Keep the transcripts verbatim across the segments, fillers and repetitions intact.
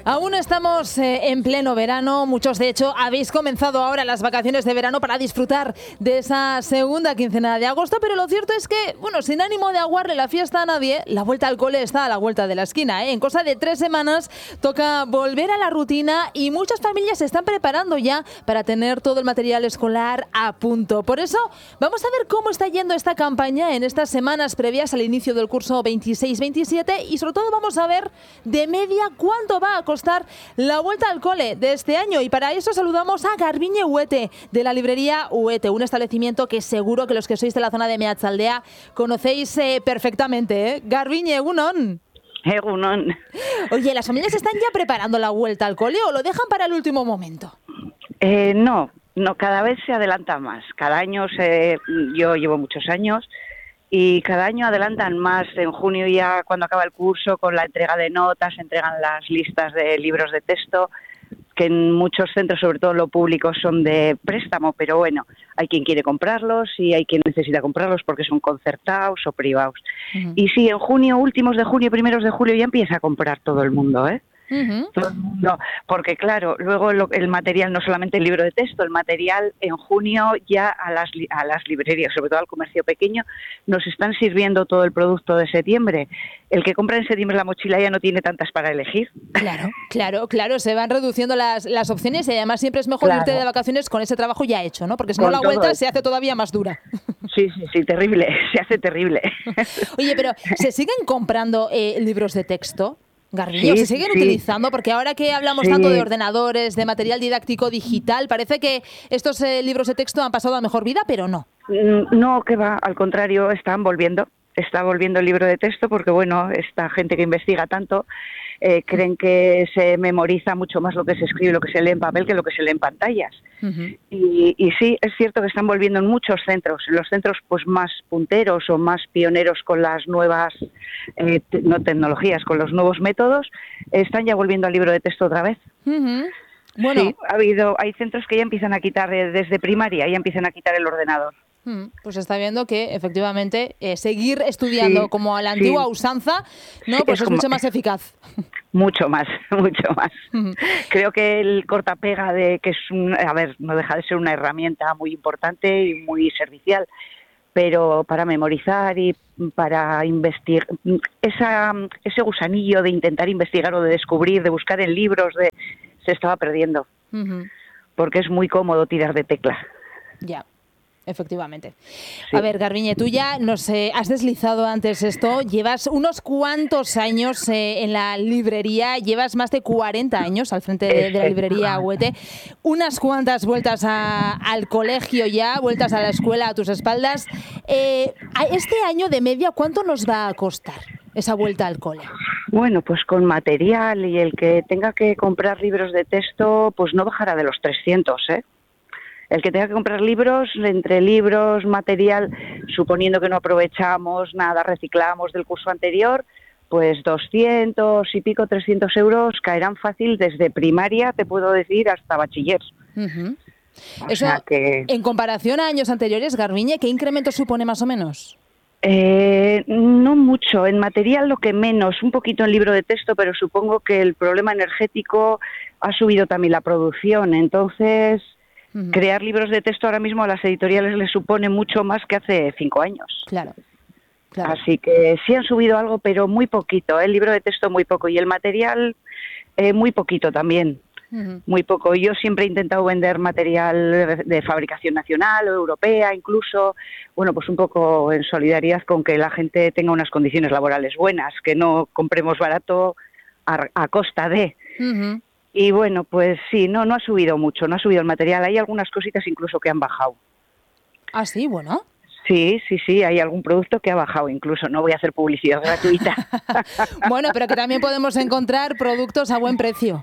Aún estamos eh, en pleno verano, muchos de hecho habéis comenzado ahora las vacaciones de verano para disfrutar de esa segunda quincena de agosto, pero lo cierto es que, bueno, sin ánimo de aguarle la fiesta a nadie, la vuelta al cole está a la vuelta de la esquina, ¿eh? En cosa de tres semanas toca volver a la rutina y muchas familias se están preparando ya para tener todo el material escolar a punto. Por eso vamos a ver cómo está yendo esta campaña en estas semanas previas al inicio del curso veintiséis veintisiete y sobre todo vamos a ver de media cuánto va a costar la vuelta al cole de este año. Y para eso saludamos a Garbiñe Huete, de la librería Huete, un establecimiento que seguro que los que sois de la zona de Meatzaldea conocéis eh, perfectamente. ¿eh? Garbiñe, egunon. Egunon. Oye, ¿las familias están ya preparando la vuelta al cole o lo dejan para el último momento? Eh, no, no, cada vez se adelanta más. Cada año, se, yo llevo muchos años, y cada año adelantan más. En junio ya, cuando acaba el curso, con la entrega de notas, entregan las listas de libros de texto, que en muchos centros, sobre todo lo público, son de préstamo, pero bueno, hay quien quiere comprarlos y hay quien necesita comprarlos porque son concertados o privados. Uh-huh. Y sí, en junio, últimos de junio, primeros de julio, ya empieza a comprar todo el mundo, ¿eh? Uh-huh. Todo el mundo, porque claro, luego lo, el material, no solamente el libro de texto, el material en junio ya a las, a las librerías, sobre todo al comercio pequeño, nos están sirviendo todo el producto de septiembre. El que compra en septiembre la mochila ya no tiene tantas para elegir. Claro, claro, claro, se van reduciendo las, las opciones y además siempre es mejor claro. irte de vacaciones con ese trabajo ya hecho, ¿no? Porque si no la vuelta se hace todavía más dura. Sí, sí, sí, terrible, se hace terrible. Oye, pero ¿se siguen comprando eh, libros de texto? Garbiñe, sí, ¿se siguen sí. utilizando? Porque ahora que hablamos sí. tanto de ordenadores, de material didáctico digital, parece que estos eh, libros de texto han pasado a mejor vida, pero no. No, que va, al contrario, están volviendo. Está volviendo el libro de texto porque, bueno, esta gente que investiga tanto eh, creen que se memoriza mucho más lo que se escribe, lo que se lee en papel que lo que se lee en pantallas. Uh-huh. Y, y sí, es cierto que están volviendo en muchos centros, en los centros pues más punteros o más pioneros con las nuevas eh, te, no tecnologías, con los nuevos métodos, están ya volviendo al libro de texto otra vez. Uh-huh. Bueno, sí, ha habido, hay centros que ya empiezan a quitar eh, desde primaria, ya empiezan a quitar el ordenador. Pues está viendo que efectivamente eh, seguir estudiando sí, como a la antigua sí. usanza, no, sí, pues es, es como, mucho más eficaz. Mucho más, mucho más. Uh-huh. Creo que el cortapega de que es un, a ver, no deja de ser una herramienta muy importante y muy servicial, pero para memorizar y para investigar, esa, ese gusanillo de intentar investigar o de descubrir, de buscar en libros, de, se estaba perdiendo, uh-huh. porque es muy cómodo tirar de tecla. Ya. Efectivamente. Sí. A ver, Garbiñe, tú ya nos eh, has deslizado antes esto, llevas unos cuantos años eh, en la librería, llevas más de cuarenta años al frente de, de la librería Huete, unas cuantas vueltas a, al colegio ya, vueltas a la escuela a tus espaldas. Eh, este año de media, ¿cuánto nos va a costar esa vuelta al cole? Bueno, pues con material y el que tenga que comprar libros de texto, pues no bajará de los trescientos, ¿eh? El que tenga que comprar libros, entre libros, material, suponiendo que no aprovechamos nada, reciclamos del curso anterior, pues doscientos y pico, trescientos euros caerán fácil desde primaria, te puedo decir, hasta bachiller. Uh-huh. Eso, o sea que, en comparación a años anteriores, Garbiñe, ¿qué incremento supone más o menos? Eh, no mucho, en material lo que menos, un poquito en libro de texto, pero supongo que el problema energético ha subido también la producción, entonces... Uh-huh. Crear libros de texto ahora mismo a las editoriales les supone mucho más que hace cinco años. Claro, claro. Así que sí han subido algo, pero muy poquito. ¿eh? El libro de texto muy poco y el material eh, muy poquito también. Uh-huh. Muy poco. Yo siempre he intentado vender material de, de fabricación nacional o europea, incluso, bueno, pues un poco en solidaridad con que la gente tenga unas condiciones laborales buenas, que no compremos barato a, a costa de... Uh-huh. Y bueno, pues sí, no no ha subido mucho, no ha subido el material. Hay algunas cositas incluso que han bajado. ¿Ah, sí? Bueno. Sí, sí, sí, hay algún producto que ha bajado incluso. No voy a hacer publicidad gratuita. Bueno, pero que también podemos encontrar productos a buen precio.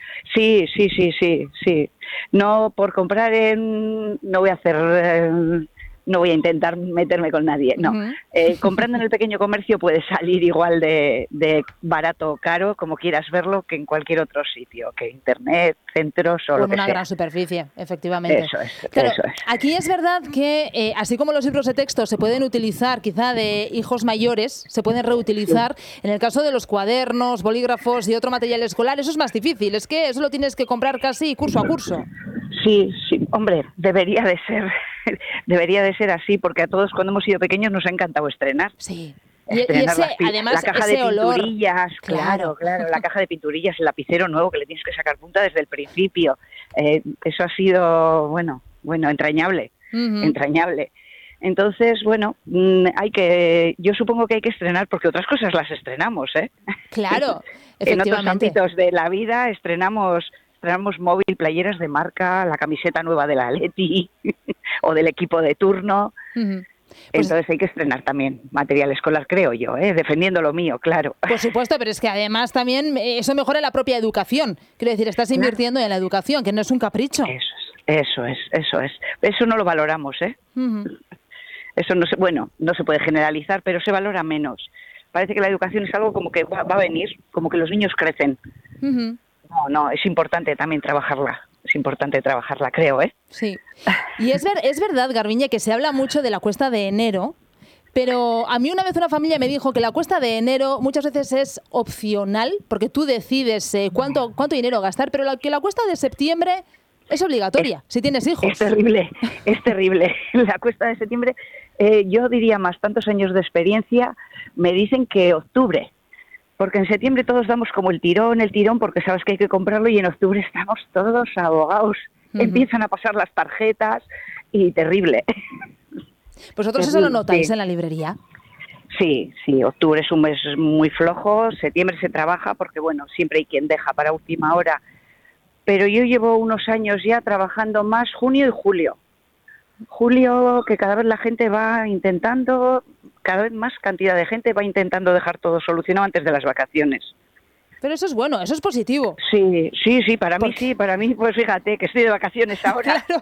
Sí, sí, sí, sí, sí. No por comprar en... No voy a hacer... Eh, no voy a intentar meterme con nadie, no. Uh-huh. Eh, comprando en el pequeño comercio puede salir igual de, de barato o caro, como quieras verlo, que en cualquier otro sitio, que internet, centros o con lo que una sea. gran superficie, efectivamente. Eso es, claro, eso es. Aquí es verdad que, eh, así como los libros de texto se pueden utilizar quizá de hijos mayores, se pueden reutilizar, sí. En el caso de los cuadernos, bolígrafos y otro material escolar, eso es más difícil, es que eso lo tienes que comprar casi curso a curso. Sí, sí, hombre, debería de ser, debería de ser así, porque a todos cuando hemos sido pequeños nos ha encantado estrenar. Sí. Estrenar y ese, las, además, la caja ese de olor. pinturillas, claro, claro, la caja de pinturillas, el lapicero nuevo que le tienes que sacar punta desde el principio. Eh, eso ha sido, bueno, bueno, entrañable, uh-huh. entrañable. Entonces, bueno, hay que, yo supongo que hay que estrenar, porque otras cosas las estrenamos, ¿eh? Claro, efectivamente. En otros ámbitos de la vida estrenamos... Estrenamos móvil, playeras de marca, la camiseta nueva de la Atleti o del equipo de turno. Uh-huh. Pues, entonces hay que estrenar también material escolar, creo yo, ¿eh? Defendiendo lo mío, claro. Por supuesto, pero es que además también eso mejora la propia educación. Quiero decir, estás invirtiendo claro. en la educación, que no es un capricho. Eso es, eso es, eso es. Eso no lo valoramos, ¿eh? Uh-huh. Eso no se, bueno, no se puede generalizar, pero se valora menos. Parece que la educación es algo como que va, va a venir, como que los niños crecen. Uh-huh. No, no, es importante también trabajarla, es importante trabajarla, creo, ¿eh? Sí, y es, ver, es verdad, Garbiñe, que se habla mucho de la cuesta de enero, pero a mí una vez una familia me dijo que la cuesta de enero muchas veces es opcional, porque tú decides eh, cuánto, cuánto dinero gastar, pero la, que la cuesta de septiembre es obligatoria, es, si tienes hijos. Es terrible, es terrible. La cuesta de septiembre, eh, yo diría más, tantos años de experiencia, me dicen que octubre. Porque en septiembre todos damos como el tirón, el tirón, porque sabes que hay que comprarlo y en octubre estamos todos abogados. Uh-huh. Empiezan a pasar las tarjetas y terrible. ¿Vosotros eso lo notáis sí. en la librería? Sí, sí, octubre es un mes muy flojo, septiembre se trabaja porque, bueno, siempre hay quien deja para última hora. Pero yo llevo unos años ya trabajando más junio y julio. Julio, que cada vez la gente va intentando, cada vez más cantidad de gente va intentando dejar todo solucionado antes de las vacaciones. Pero eso es bueno, eso es positivo. Sí, sí, sí, para mí sí, para mí, pues fíjate, que estoy de vacaciones ahora. Claro.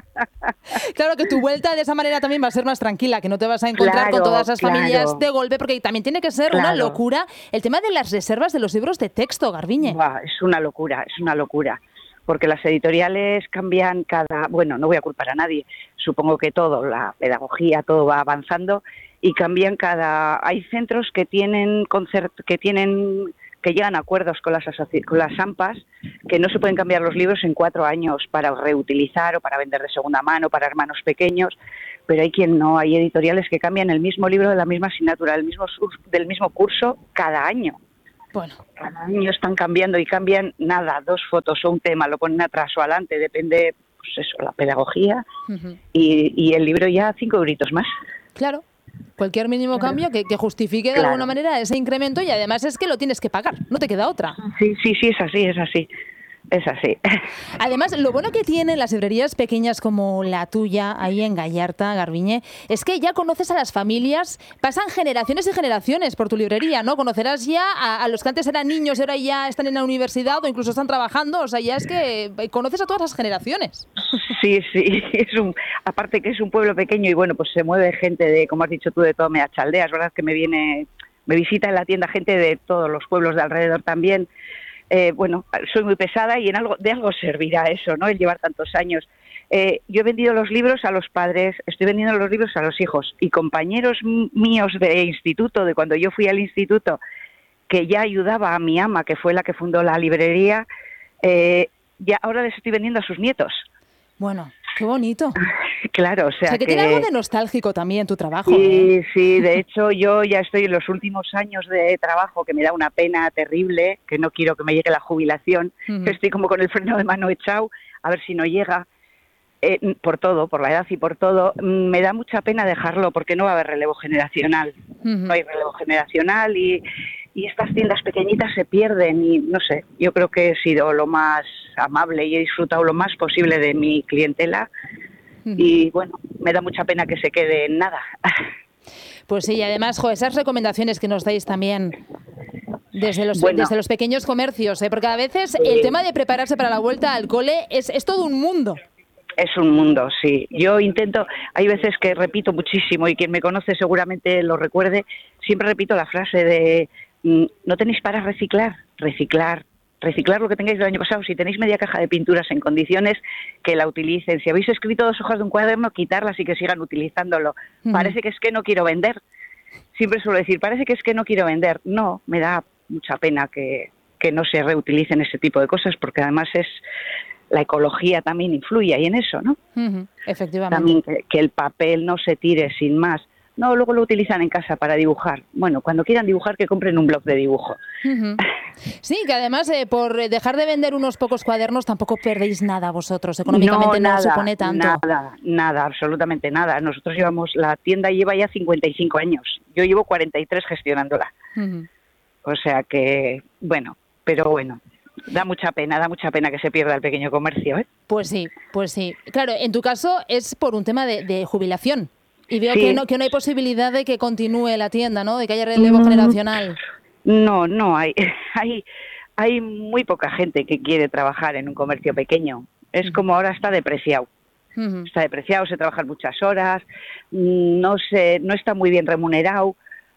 Claro que tu vuelta de esa manera también va a ser más tranquila, que no te vas a encontrar claro, con todas esas claro. familias de golpe, porque también tiene que ser claro. una locura el tema de las reservas de los libros de texto, Garbiñe. Buah, es una locura, es una locura. Porque las editoriales cambian cada... Bueno, no voy a culpar a nadie, supongo que todo, la pedagogía, todo va avanzando y cambian cada... Hay centros que tienen concert... que tienen que llegan a acuerdos con las, asoci... con las AMPAs, que no se pueden cambiar los libros en cuatro años para reutilizar o para vender de segunda mano, para hermanos pequeños, pero hay quien no, hay editoriales que cambian el mismo libro de la misma asignatura, del mismo, del mismo curso cada año. Bueno. Cada año están cambiando y cambian nada, dos fotos o un tema, lo ponen atrás o adelante, depende, pues eso, la pedagogía uh-huh. y, y el libro ya cinco euritos más. Claro, cualquier mínimo cambio que, que justifique de claro. alguna manera ese incremento y además es que lo tienes que pagar, no te queda otra. Sí, sí, sí, es así, es así. Es así. Además, lo bueno que tienen las librerías pequeñas como la tuya, ahí en Gallarta, Garbiñe, es que ya conoces a las familias, pasan generaciones y generaciones por tu librería, ¿no? Conocerás ya a, a los que antes eran niños y ahora ya están en la universidad o incluso están trabajando, o sea, ya es que conoces a todas las generaciones. Sí, sí, es un, aparte que es un pueblo pequeño y bueno, pues se mueve gente de, como has dicho tú, de todo Meachaldea, es verdad que me viene, me visita en la tienda gente de todos los pueblos de alrededor también. Eh, bueno, soy muy pesada y en algo de algo servirá eso, ¿no? El llevar tantos años. Eh, yo he vendido los libros a los padres, estoy vendiendo los libros a los hijos y compañeros míos de instituto, de cuando yo fui al instituto, que ya ayudaba a mi ama, que fue la que fundó la librería, eh, ya ahora les estoy vendiendo a sus nietos. Bueno, qué bonito. Claro, o sea, o sea que, que tiene algo de nostálgico también tu trabajo. Sí, ¿eh? sí, de hecho yo ya estoy en los últimos años de trabajo, que me da una pena terrible, que no quiero que me llegue la jubilación, uh-huh. estoy como con el freno de mano echado, a ver si no llega, eh, por todo, por la edad y por todo, me da mucha pena dejarlo porque no va a haber relevo generacional, uh-huh. no hay relevo generacional y, y estas tiendas pequeñitas se pierden y no sé, yo creo que he sido lo más amable y he disfrutado lo más posible de mi clientela. Y bueno, me da mucha pena que se quede en nada. Pues sí, y además, jo, esas recomendaciones que nos dais también desde los, bueno, desde los pequeños comercios, ¿eh? Porque a veces el tema de prepararse para la vuelta al cole es, es todo un mundo. Es un mundo, sí. Yo intento, hay veces que repito muchísimo y quien me conoce seguramente lo recuerde, siempre repito la frase de mm, no tenéis para reciclar, reciclar, reciclar lo que tengáis del año pasado. Si tenéis media caja de pinturas en condiciones, que la utilicen. Si habéis escrito dos hojas de un cuaderno, quitarlas y que sigan utilizándolo. Uh-huh. Parece que es que no quiero vender. Siempre suelo decir, parece que es que no quiero vender. No, me da mucha pena que, que no se reutilicen ese tipo de cosas, porque además es la ecología también influye ahí en eso, ¿no? Uh-huh. Efectivamente. También que, que el papel no se tire sin más. No, luego lo utilizan en casa para dibujar. Bueno, cuando quieran dibujar, que compren un blog de dibujo. Uh-huh. Sí, que además eh, por dejar de vender unos pocos cuadernos tampoco perdéis nada vosotros. Económicamente no, no nada, supone tanto. Nada, nada, absolutamente nada. Nosotros llevamos, la tienda lleva ya cincuenta y cinco años. Yo llevo cuarenta y tres gestionándola. Uh-huh. O sea que, bueno, pero bueno. Da mucha pena, da mucha pena que se pierda el pequeño comercio, ¿eh? Pues sí, pues sí. Claro, en tu caso es por un tema de, de jubilación. Y veo sí. que no que no hay posibilidad de que continúe la tienda, ¿no? De que haya relevo mm, generacional. No, no hay. hay. Hay muy poca gente que quiere trabajar en un comercio pequeño. Es uh-huh. como ahora está depreciado. Uh-huh. Está depreciado, se trabajan muchas horas, no sé, no está muy bien remunerado,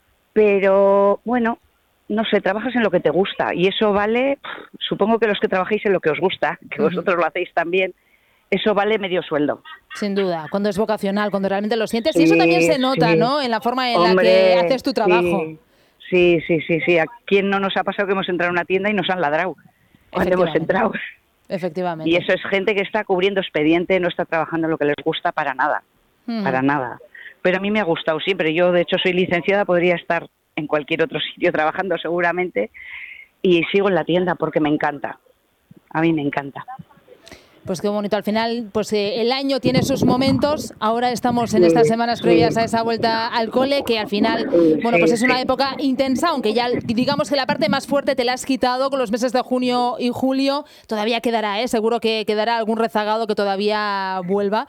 pero bueno, no sé, trabajas en lo que te gusta y eso vale, supongo que los que trabajáis en lo que os gusta, que uh-huh. vosotros lo hacéis también, eso vale medio sueldo. Sin duda, cuando es vocacional, cuando realmente lo sientes. Sí, y eso también se nota, sí. ¿no? En la forma en Hombre, la que haces tu trabajo. Sí, sí, sí, sí. ¿A quién no nos ha pasado que hemos entrado en una tienda y nos han ladrado cuando hemos entrado? Efectivamente. Y eso es gente que está cubriendo expediente, no está trabajando en lo que les gusta para nada. Hmm. Para nada. Pero a mí me ha gustado siempre. Yo, de hecho, soy licenciada, podría estar en cualquier otro sitio trabajando seguramente y sigo en la tienda porque me encanta. A mí me encanta. Pues qué bonito. Al final, pues eh, el año tiene sus momentos. Ahora estamos en estas semanas previas a esa vuelta al cole, que al final, bueno, pues es una época intensa, aunque ya digamos que la parte más fuerte te la has quitado con los meses de junio y julio. Todavía quedará, ¿eh? Seguro que quedará algún rezagado que todavía vuelva.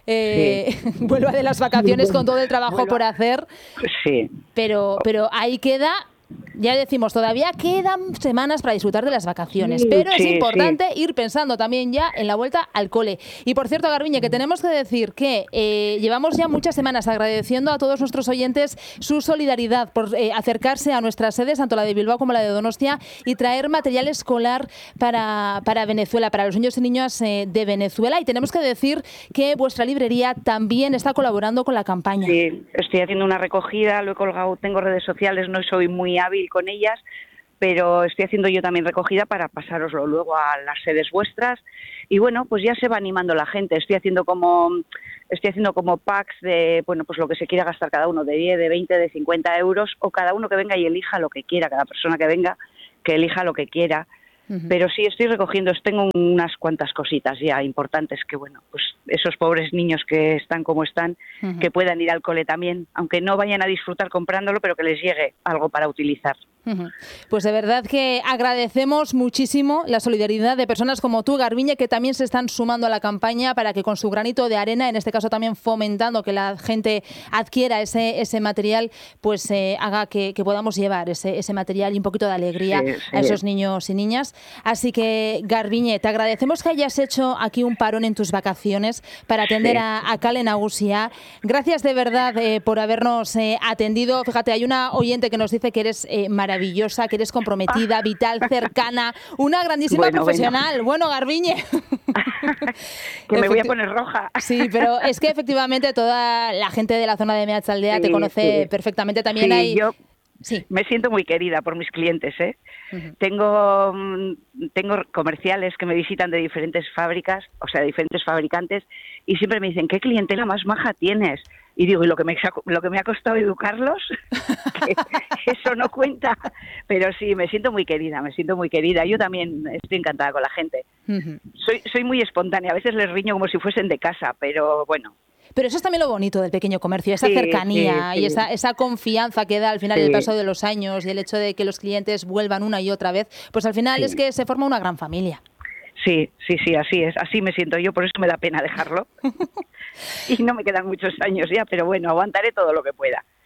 Eh, sí. Vuelva de las vacaciones con todo el trabajo bueno, por hacer. Sí. Pero, pero ahí queda. Ya decimos, todavía quedan semanas para disfrutar de las vacaciones, sí, pero sí, es importante sí. ir pensando también ya en la vuelta al cole. Y por cierto, Garbiñe, que tenemos que decir que eh, llevamos ya muchas semanas agradeciendo a todos nuestros oyentes su solidaridad por eh, acercarse a nuestras sedes, tanto la de Bilbao como la de Donostia, y traer material escolar para, para Venezuela, para los niños y niñas eh, de Venezuela. Y tenemos que decir que vuestra librería también está colaborando con la campaña. Sí, estoy haciendo una recogida, lo he colgado, tengo redes sociales, no soy muy hábil con ellas, pero estoy haciendo yo también recogida para pasároslo luego a las sedes vuestras y bueno, pues ya se va animando la gente. Estoy haciendo como estoy haciendo como packs de, bueno, pues lo que se quiera gastar cada uno, de diez, de veinte, de cincuenta euros, o cada uno que venga y elija lo que quiera, cada persona que venga que elija lo que quiera. Uh-huh. Pero sí, estoy recogiendo, tengo unas cuantas cositas ya importantes que, bueno, pues esos pobres niños que están como están, uh-huh. que puedan ir al cole también, aunque no vayan a disfrutar comprándolo, pero que les llegue algo para utilizar. Uh-huh. Pues de verdad que agradecemos muchísimo la solidaridad de personas como tú, Garbiñe, que también se están sumando a la campaña para que con su granito de arena, en este caso también fomentando que la gente adquiera ese, ese material, pues eh, haga que, que podamos llevar ese, ese material y un poquito de alegría sí, sí. a esos niños y niñas. Así que, Garbiñe, te agradecemos que hayas hecho aquí un parón en tus vacaciones para atender sí. a, a Kale Nagusia. Gracias de verdad eh, por habernos eh, atendido. Fíjate, hay una oyente que nos dice que eres eh, maravillosa. maravillosa, que eres comprometida, ah. vital, cercana, una grandísima bueno, profesional. Bueno, bueno Garbiñe. que me voy a poner roja. Sí, pero es que efectivamente toda la gente de la zona de Meatzaldea sí, te conoce sí. perfectamente. También sí, hay... Yo... Sí. Me siento muy querida por mis clientes, ¿eh? Uh-huh. Tengo tengo comerciales que me visitan de diferentes fábricas, o sea, de diferentes fabricantes, y siempre me dicen, ¿qué clientela más maja tienes? Y digo, y lo que me, lo que me ha costado educarlos, que eso no cuenta. Pero sí, me siento muy querida, me siento muy querida. Yo también estoy encantada con la gente. Uh-huh. Soy, soy muy espontánea, a veces les riño como si fuesen de casa, pero bueno. Pero eso es también lo bonito del pequeño comercio, esa sí, cercanía sí, sí. y esa, esa confianza que da al final sí. el paso de los años y el hecho de que los clientes vuelvan una y otra vez, pues al final sí. es que se forma una gran familia. Sí, sí, sí, así es, así me siento yo, por eso me da pena dejarlo. Y no me quedan muchos años ya, pero bueno, aguantaré todo lo que pueda.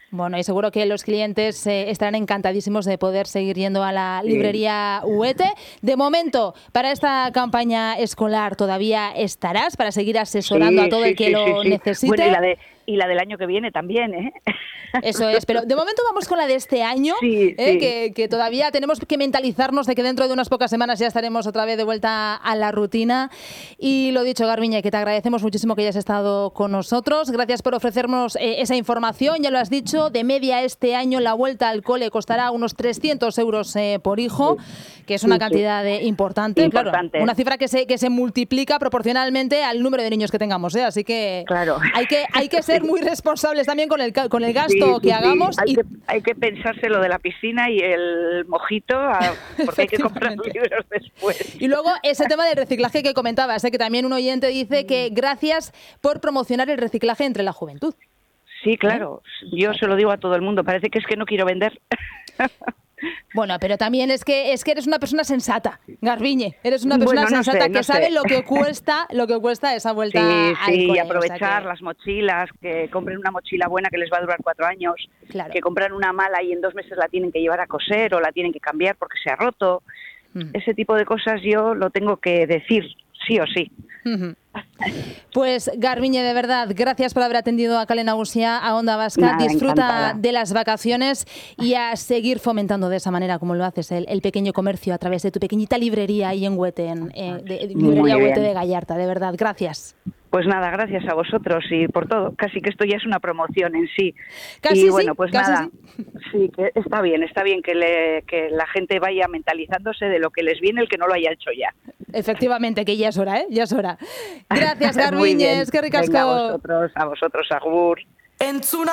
Bueno, y seguro que los clientes eh, estarán encantadísimos de poder seguir yendo a la librería Huete. De momento, para esta campaña escolar todavía estarás para seguir asesorando sí, a todo sí, el que sí, lo sí, sí. necesite. Bueno, y la de y la del año que viene también, ¿eh? Eso es, pero de momento vamos con la de este año, sí, ¿eh? sí. Que, que todavía tenemos que mentalizarnos de que dentro de unas pocas semanas ya estaremos otra vez de vuelta a la rutina. Y lo dicho, Garbiñe, que te agradecemos muchísimo que hayas estado con nosotros. Gracias por ofrecernos eh, esa información, ya lo has dicho, de media este año la vuelta al cole costará unos trescientos euros eh, por hijo, que es una sí, cantidad sí. de, importante, importante, claro, una cifra que se, que se multiplica proporcionalmente al número de niños que tengamos, ¿eh? Así que claro. hay que, hay que ser sí. muy responsables también con el, con el gasto sí, sí, que hagamos. Sí. Hay, y... que, hay que pensarse lo de la piscina y el mojito, a, porque hay que comprar libros después. Y luego ese tema del reciclaje que comentabas, ¿eh? Que también un oyente dice que gracias por promocionar el reciclaje entre la juventud. Sí, claro. ¿Eh? Yo se lo digo a todo el mundo. Parece que es que no quiero vender. Bueno, pero también es que es que eres una persona sensata, Garbiñe. Eres una persona bueno, no sensata sé, no que sabe sé. lo que cuesta, lo que cuesta esa vuelta sí, al sí, cole. y aprovechar o sea que... las mochilas, que compren una mochila buena que les va a durar cuatro años, claro. que compran una mala y en dos meses la tienen que llevar a coser o la tienen que cambiar porque se ha roto. Mm. Ese tipo de cosas yo lo tengo que decir, sí o sí. Uh-huh. Pues Garbiñe, de verdad, gracias por haber atendido a Kale Nagusia, a Onda Vasca. Nada, disfruta encantada. de las vacaciones y a seguir fomentando de esa manera como lo haces el, el pequeño comercio a través de tu pequeñita librería ahí en Huete, en, en de, librería Huete de Gallarta. De verdad, gracias. Pues nada, gracias a vosotros y por todo. Casi que esto ya es una promoción en sí. Casi y bueno, sí, pues casi nada, sí. sí, que está bien, está bien que, le, que la gente vaya mentalizándose de lo que les viene el que no lo haya hecho ya. Efectivamente, que ya es hora, ¿eh? Ya es hora. Gracias, Garbiñe, es que ricasco. Venga, a vosotros, a vosotros, agur.